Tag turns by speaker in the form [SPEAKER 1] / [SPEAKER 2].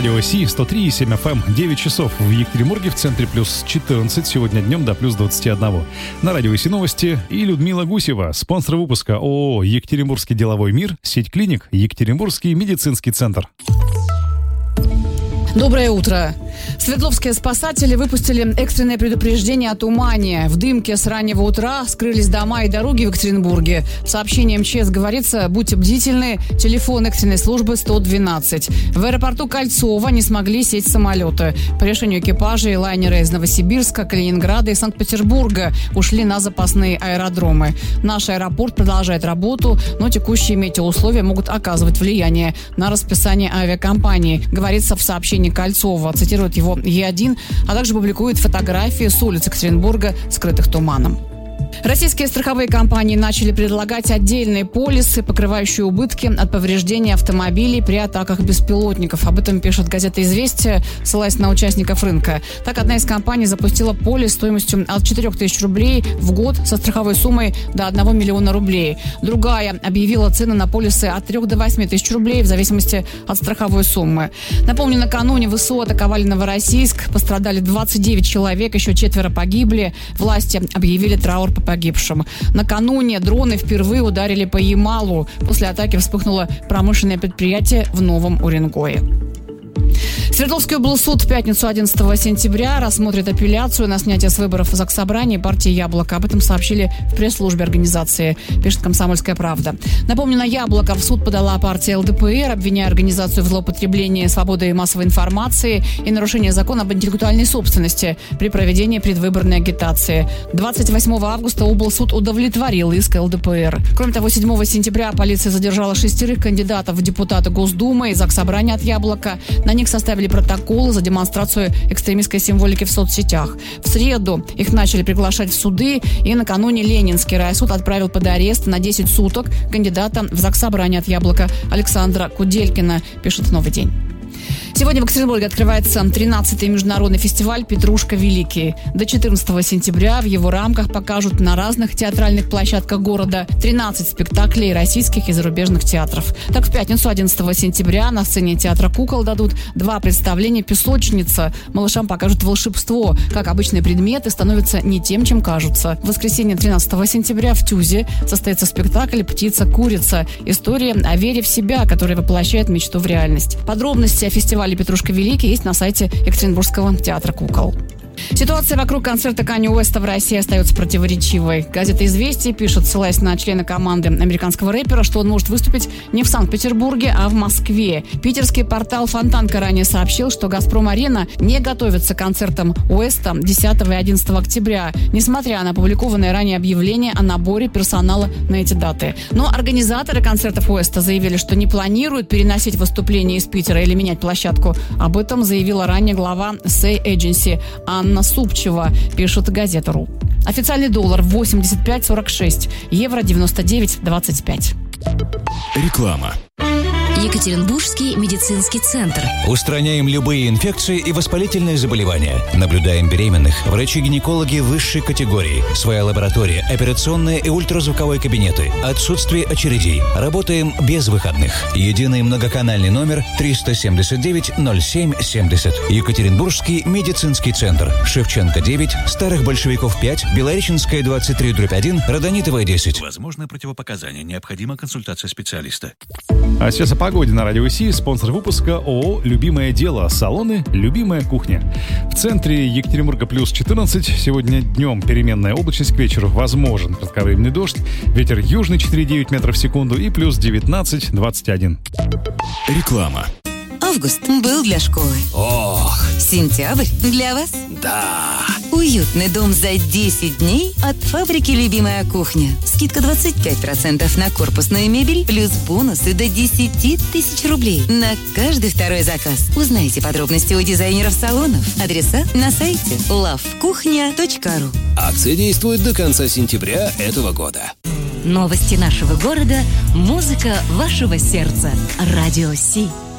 [SPEAKER 1] радио Си, 103,7 FM, 9 часов в Екатеринбурге, в центре плюс 14, сегодня днем до плюс 21. На радио Си новости и Людмила Гусева, спонсор выпуска ООО «Екатеринбургский деловой мир», сеть клиник, Екатеринбургский медицинский центр.
[SPEAKER 2] Доброе утро. Свердловские спасатели выпустили экстренное предупреждение о тумане. В дымке с раннего утра скрылись дома и дороги в Екатеринбурге. В сообщении МЧС говорится: будьте бдительны, телефон экстренной службы 112. В аэропорту Кольцово не смогли сесть самолеты. По решению экипажей лайнеры из Новосибирска, Калининграда и Санкт-Петербурга ушли на запасные аэродромы. Наш аэропорт продолжает работу, но текущие метеоусловия могут оказывать влияние на расписание авиакомпании, говорится в сообщении Кольцова. Цитирует его Е1, а также публикует фотографии с улиц Екатеринбурга, скрытых туманом. Российские страховые компании начали предлагать отдельные полисы, покрывающие убытки от повреждения автомобилей при атаках беспилотников. Об этом пишет газета «Известия», ссылаясь на участников рынка. Так, одна из компаний запустила полис стоимостью от 4 тысяч рублей в год со страховой суммой до 1 миллиона рублей. Другая объявила цены на полисы от 3 до 8 тысяч рублей в зависимости от страховой суммы. Напомню, накануне ВСУ атаковали Новороссийск. Пострадали 29 человек, еще 4 погибли. Власти объявили траур по погибшим. Накануне дроны впервые ударили по Ямалу. После атаки вспыхнуло промышленное предприятие в Новом Уренгое. Свердловский облсуд в пятницу 11 сентября рассмотрит апелляцию на снятие с выборов Заксобрания партии «Яблоко». Об этом сообщили в пресс-службе организации, пишет «Комсомольская правда». Напомню, на «Яблоко» в суд подала партия ЛДПР, обвиняя организацию в злоупотреблении свободой массовой информации и нарушении закона об интеллектуальной собственности при проведении предвыборной агитации. 28 августа облсуд удовлетворил иск ЛДПР. Кроме того, 7 сентября полиция задержала 6 кандидатов в депутаты Госдумы и Заксобрания от «Яблока». На них составили протоколы за демонстрацию экстремистской символики в соцсетях. В среду их начали приглашать в суды, и накануне Ленинский райсуд отправил под арест на 10 суток кандидата в Заксобрание от «Яблока» Александра Куделькина, пишет «Новый день». Сегодня в Екатеринбурге открывается 13-й международный фестиваль «Петрушка Великий». До 14 сентября в его рамках покажут на разных театральных площадках города 13 спектаклей российских и зарубежных театров. Так, в пятницу 11 сентября на сцене театра «Кукол» дадут 2 представления «Песочница». Малышам покажут волшебство, как обычные предметы становятся не тем, чем кажутся. В воскресенье 13 сентября в Тюзе состоится спектакль «Птица-курица». История о вере в себя, которая воплощает мечту в реальность. Подробности о фестивале «Петрушка Великий» есть на сайте Екатеринбургского театра «Кукол». Ситуация вокруг концерта Канье Уэста в России остается противоречивой. Газета «Известия» пишет, ссылаясь на члена команды американского рэпера, что он может выступить не в Санкт-Петербурге, а в Москве. Питерский портал «Фонтанка» ранее сообщил, что «Газпром-арена» не готовится к концертам Уэста 10 и 11 октября, несмотря на опубликованное ранее объявление о наборе персонала на эти даты. Но организаторы концертов Уэста заявили, что не планируют переносить выступление из Питера или менять площадку. Об этом заявила ранее глава Say Agency Анна Супчева, пишет газета.ру. Официальный доллар 85.46, евро 99.25.
[SPEAKER 3] Реклама.
[SPEAKER 4] Екатеринбургский медицинский центр.
[SPEAKER 3] Устраняем любые инфекции и воспалительные заболевания. Наблюдаем беременных. Врачи-гинекологи высшей категории. Своя лаборатория, операционные и ультразвуковые кабинеты. Отсутствие очередей. Работаем без выходных. Единый многоканальный номер 379-07-70. Екатеринбургский медицинский центр. Шевченко 9, Старых Большевиков 5, Белореченская 23/1, Родонитовая 10.
[SPEAKER 5] Возможны противопоказания. Необходима консультация специалиста.
[SPEAKER 1] А сейчас о погоде на радио Си. Спонсор выпуска ООО «Любимое дело». Салоны «Любимая кухня». В центре Екатеринбурга плюс 14. Сегодня днем переменная облачность, к вечеру возможен кратковременный дождь. Ветер южный 4,9 метров в секунду и плюс 19-21.
[SPEAKER 3] Реклама.
[SPEAKER 4] Август был для школы.
[SPEAKER 5] Ох!
[SPEAKER 4] Сентябрь для вас.
[SPEAKER 5] Да!
[SPEAKER 4] Уютный дом за 10 дней от фабрики «Любимая кухня». Скидка 25% на корпусную мебель, плюс бонусы до 10 тысяч рублей на каждый второй заказ. Узнайте подробности у дизайнеров салонов. Адреса на сайте lovekuchnya.ru.
[SPEAKER 6] Акция действует до конца сентября этого года.
[SPEAKER 4] Новости нашего города, музыка вашего сердца. Радио Си.